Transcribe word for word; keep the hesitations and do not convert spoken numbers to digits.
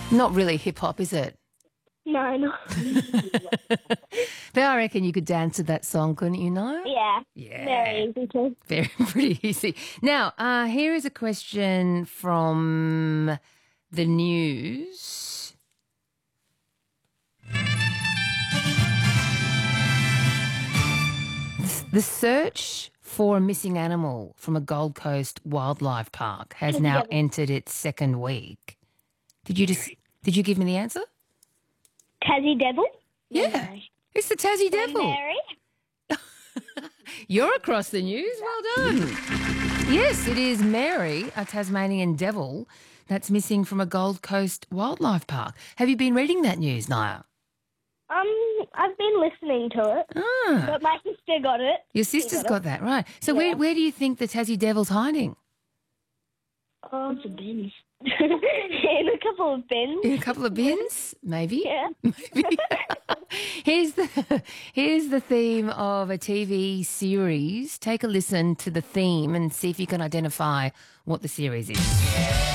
Not really hip-hop, is it? No, no. But I reckon you could dance to that song, couldn't you, know? Yeah. Yeah. Very easy to. Very, pretty easy. Now, uh, here is a question from the news. The search for a missing animal from a Gold Coast wildlife park has now Devil. entered its second week. Did you just did you give me the answer? Tassie Devil? Yeah. It's the Tassie Devil. Mary? You're across the news. Well done. Yes, it is Mary, a Tasmanian devil that's missing from a Gold Coast wildlife park. Have you been reading that news, Naya? Um, I've been listening to it, Ah, but my sister got it. your sister's got got that, right. So Yeah. where, where do you think the Tassie devil's hiding? Um, a bin? In a couple of bins. In a couple of bins, maybe? Yeah. Maybe. here's the here's the theme of a T V series. Take a listen to the theme and see if you can identify what the series is.